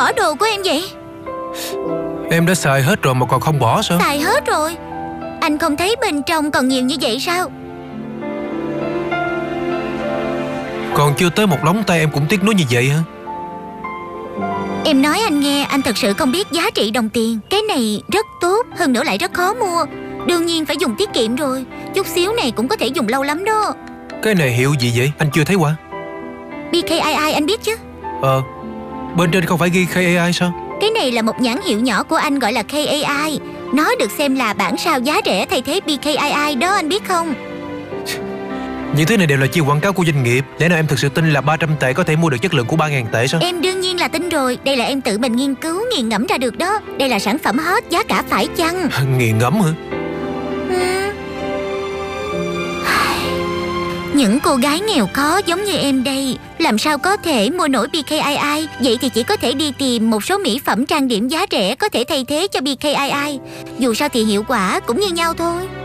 bỏ đồ của em vậy? Em đã xài hết rồi mà còn không bỏ sao? Xài hết rồi. Anh không thấy bên trong còn nhiều như vậy sao? Còn chưa tới một lóng tay em cũng tiếc nuối như vậy hả? Em nói anh nghe, anh thật sự không biết giá trị đồng tiền. Cái này rất tốt, hơn nữa lại rất khó mua. Đương nhiên phải dùng tiết kiệm rồi. Chút xíu này cũng có thể dùng lâu lắm đó. Cái này hiệu gì vậy? Anh chưa thấy qua. BKII anh biết chứ? Bên trên không phải ghi KAI sao? Cái này là một nhãn hiệu nhỏ của anh gọi là KAI. Nó được xem là bản sao giá rẻ thay thế BKII đó, anh biết không? Những thứ này đều là chiêu quảng cáo của doanh nghiệp. Lẽ nào em thực sự tin là 300 tệ có thể mua được chất lượng của 3.000 tệ sao? Em đương nhiên là tin rồi. Đây là em tự mình nghiên cứu, nghiền ngẫm ra được đó. Đây là sản phẩm hot, giá cả phải chăng? Nghiền ngẫm hả? Những cô gái nghèo khó giống như em đây làm sao có thể mua nổi BKII? Vậy thì chỉ có thể đi tìm một số mỹ phẩm trang điểm giá rẻ có thể thay thế cho BKII. Dù sao thì hiệu quả cũng như nhau thôi.